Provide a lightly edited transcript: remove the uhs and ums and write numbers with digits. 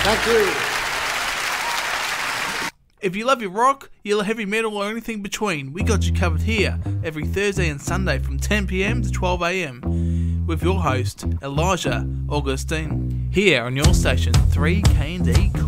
Thank you. If you love your rock, your heavy metal or anything between, we got you covered here every Thursday and Sunday from 10 p.m. to 12 a.m. with your host, Elijah Augustine, here on your station 3K&D